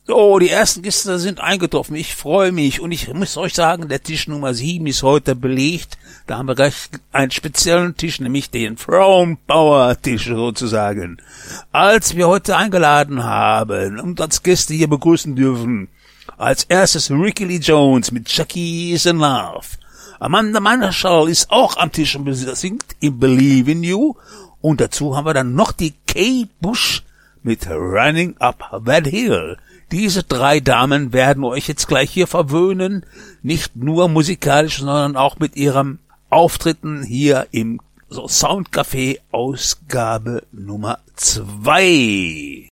So, die ersten Gäste sind eingetroffen. Ich freue mich und ich muss euch sagen, der Tisch Nummer 7 ist heute belegt. Da haben wir gleich einen speziellen Tisch, nämlich den Frauenpower-Tisch sozusagen. Als wir heute eingeladen haben und als Gäste hier begrüßen dürfen, als erstes Ricky Lee Jones mit Jackie is in Love. Amanda Marshall ist auch am Tisch und singt I Believe in You. Und dazu haben wir dann noch die Kate Bush mit Running Up That Hill. Diese 3 Damen werden euch jetzt gleich hier verwöhnen, nicht nur musikalisch, sondern auch mit ihrem Auftritten hier im Soundcafé Ausgabe Nummer 2.